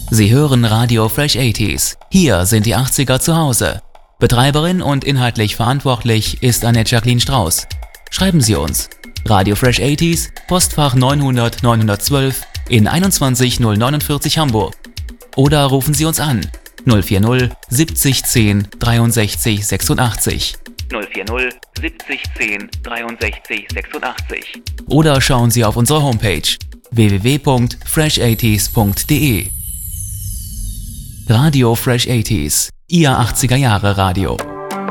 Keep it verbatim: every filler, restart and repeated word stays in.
Sie hören Radio Fresh achtziger. Hier sind die achtziger zu Hause. Betreiberin und inhaltlich verantwortlich ist Annette Jacqueline Strauß. Schreiben Sie uns. Radio Fresh achtziger, Postfach neunhundert neunhundertzwölf in einundzwanzig null neunundvierzig Hamburg. Oder rufen Sie uns an null vier null siebzig zehn dreiundsechzig sechsundachtzig. null vier null siebzig zehn dreiundsechzig sechsundachtzig. Oder schauen Sie auf unsere Homepage w w w punkt fresh achtziger punkt d e. Radio Fresh achtziger, Ihr achtziger Jahre Radio.